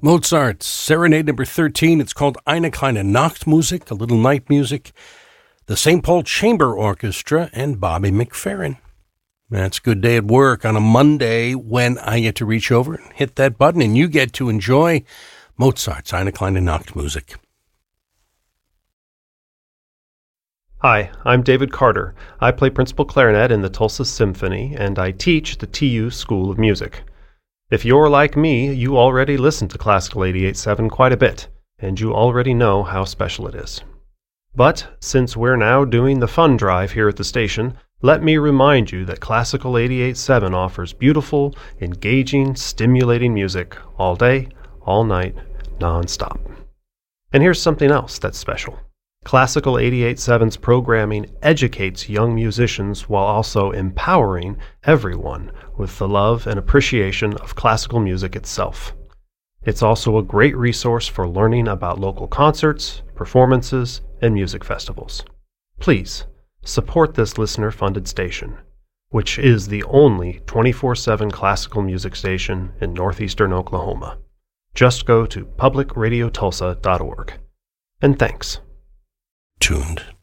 Mozart's Serenade number 13. It's called Eine kleine Nachtmusik, a little night music. The St. Paul Chamber Orchestra and Bobby McFerrin. That's a good day at work on a Monday when I get to reach over and hit that button and you get to enjoy Mozart's Eine kleine Nachtmusik. Hi, I'm David Carter. I play principal clarinet in the Tulsa Symphony, and I teach the TU School of Music. If you're like me, you already listen to Classical 88.7 quite a bit, and you already know how special it is. But since we're now doing the fun drive here at the station, let me remind you that Classical 88.7 offers beautiful, engaging, stimulating music all day, all night, non-stop. And here's something else that's special. Classical 88.7's programming educates young musicians while also empowering everyone with the love and appreciation of classical music itself. It's also a great resource for learning about local concerts, performances, and music festivals. Please support this listener-funded station, which is the only 24/7 classical music station in northeastern Oklahoma. Just go to publicradiotulsa.org. And thanks. Tuned